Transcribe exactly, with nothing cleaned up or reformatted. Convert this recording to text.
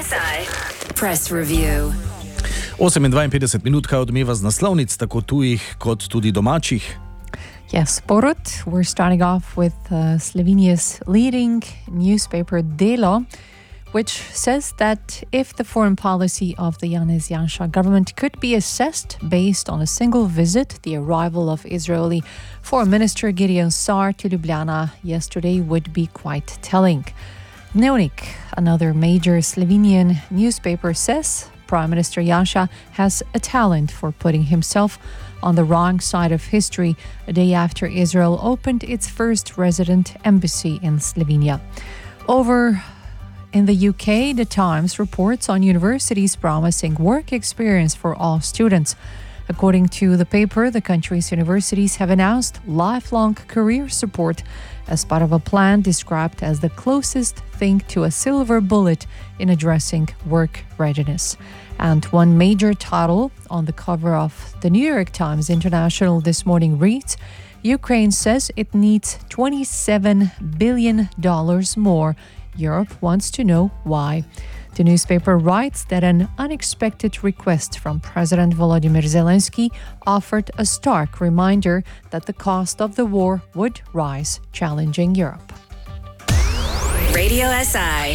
S I Press Review. oseminpetdeset minutka odmeva z naslovnic, tako tujih kot tudi domačih. Yes, Borut, we're starting off with uh, Slovenia's leading newspaper Delo, which says that if the foreign policy of the Janez Janša government could be assessed based on a single visit, the arrival of Israeli Foreign Minister Gideon Sa'ar to Ljubljana yesterday would be quite telling. Dnevnik, another major Slovenian newspaper, says Prime Minister Janša has a talent for putting himself on the wrong side of history a day after Israel opened its first resident embassy in Slovenia. Over in the U K, The Times reports on universities promising work experience for all students. According to the paper, the country's universities have announced lifelong career support as part of a plan described as the closest thing to a silver bullet in addressing work readiness. And one major title on the cover of the New York Times International this morning reads, Ukraine says it needs twenty-seven billion dollars more. Europe wants to know why. The newspaper writes that an unexpected request from President Volodymyr Zelensky offered a stark reminder that the cost of the war would rise, challenging Europe. Radio S I